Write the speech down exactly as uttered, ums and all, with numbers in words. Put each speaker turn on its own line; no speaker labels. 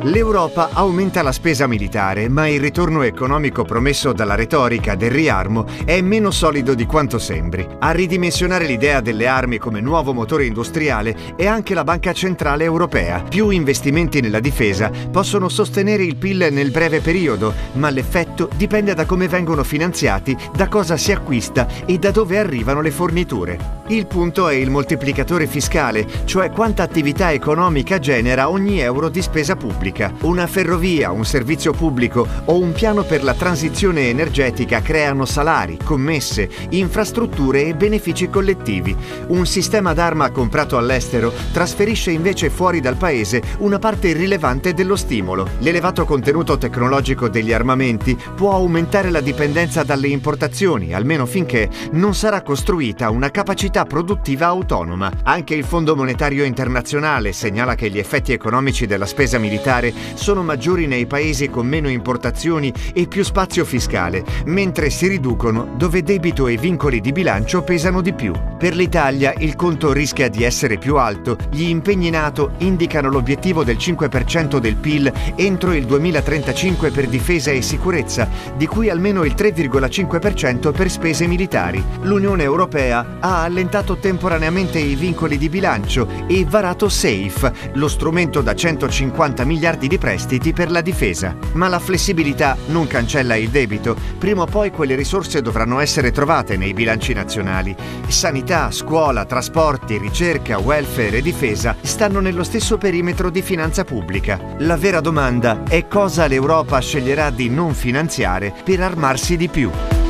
L'Europa aumenta la spesa militare, ma il ritorno economico promesso dalla retorica del riarmo è meno solido di quanto sembri. A ridimensionare l'idea delle armi come nuovo motore industriale è anche la Banca Centrale Europea. Più investimenti nella difesa possono sostenere il P I L nel breve periodo, ma l'effetto dipende da come vengono finanziati, da cosa si acquista e da dove arrivano le forniture. Il punto è il moltiplicatore fiscale, cioè quanta attività economica genera ogni euro di spesa pubblica. Una ferrovia, un servizio pubblico o un piano per la transizione energetica creano salari, commesse, infrastrutture e benefici collettivi. Un sistema d'arma comprato all'estero trasferisce invece fuori dal paese una parte irrilevante dello stimolo. L'elevato contenuto tecnologico degli armamenti può aumentare la dipendenza dalle importazioni, almeno finché non sarà costruita una capacità produttiva autonoma. Anche il Fondo Monetario Internazionale segnala che gli effetti economici della spesa militare sono maggiori nei paesi con meno importazioni e più spazio fiscale, mentre si riducono dove debito e vincoli di bilancio pesano di più. Per l'Italia il conto rischia di essere più alto. Gli impegni NATO indicano l'obiettivo del cinque per cento del P I L entro il duemilatrentacinque per difesa e sicurezza, di cui almeno il tre virgola cinque per cento per spese militari. L'Unione Europea ha allentato temporaneamente i vincoli di bilancio e varato SAFE, lo strumento da centocinquanta miliardi di prestiti per la difesa. Ma la flessibilità non cancella il debito. Prima o poi quelle risorse dovranno essere trovate nei bilanci nazionali. Sanità, scuola, trasporti, ricerca, welfare e difesa stanno nello stesso perimetro di finanza pubblica. La vera domanda è cosa l'Europa sceglierà di non finanziare per armarsi di più.